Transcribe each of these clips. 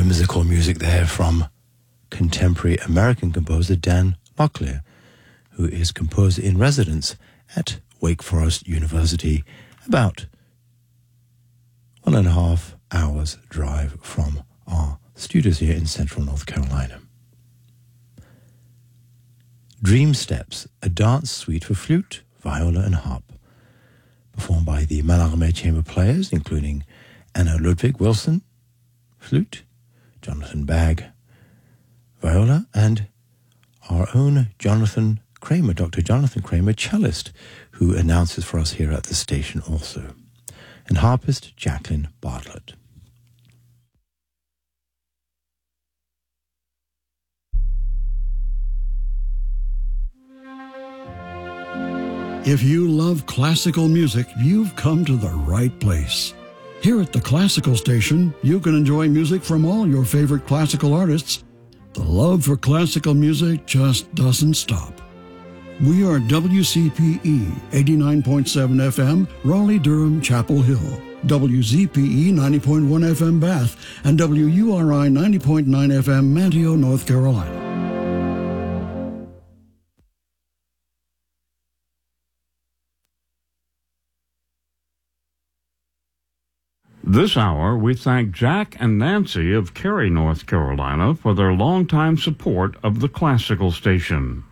whimsical music there from contemporary American composer Dan Locklear, who is composer in residence at Wake Forest University, about 1.5 hours drive from our studios here in central North Carolina. Dream Steps, a dance suite for flute, viola and harp, performed by the Mallarmé Chamber Players, including Anna Ludwig Wilson, flute, Jonathan Bagg, viola, and our own Jonathan Kramer, Dr. Jonathan Kramer, cellist, who announces for us here at the station also, and harpist Jacqueline Bartlett. If you love classical music, you've come to the right place. Here at the Classical Station, you can enjoy music from all your favorite classical artists. The love for classical music just doesn't stop. We are WCPE 89.7 FM, Raleigh-Durham, Chapel Hill, WZPE 90.1 FM, Bath, and WURI 90.9 FM, Manteo, North Carolina. This hour, we thank Jack and Nancy of Cary, North Carolina, for their longtime support of the Classical Station.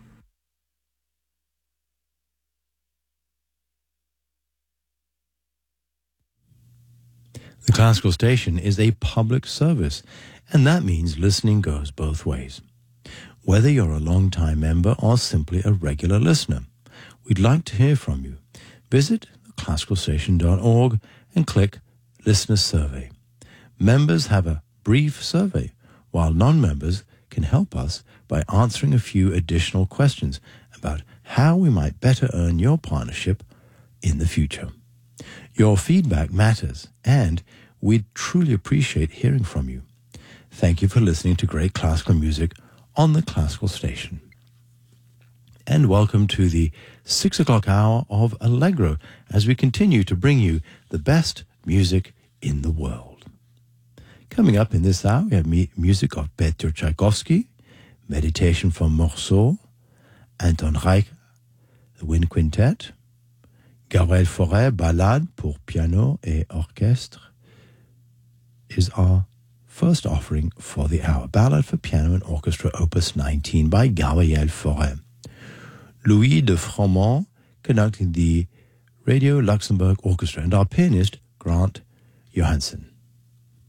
The Classical Station is a public service, and that means listening goes both ways. Whether you're a long-time member or simply a regular listener, we'd like to hear from you. Visit classicalstation.org and click Listener Survey. Members have a brief survey, while non-members can help us by answering a few additional questions about how we might better earn your partnership in the future. Your feedback matters, and we'd truly appreciate hearing from you. Thank you for listening to great classical music on the Classical Station. And welcome to the 6 o'clock hour of Allegro, as we continue to bring you the best music in the world. Coming up in this hour, we have music of Peter Tchaikovsky, Meditation from Morceau, Anton Reich, the Wind Quintet, Gabriel Fauré, Ballade pour piano et orchestre, is our first offering for the hour. Ballade for piano and orchestra, opus 19 by Gabriel Fauré. Louis de Froment conducting the Radio Luxembourg Orchestra, and our pianist, Grant Johansson.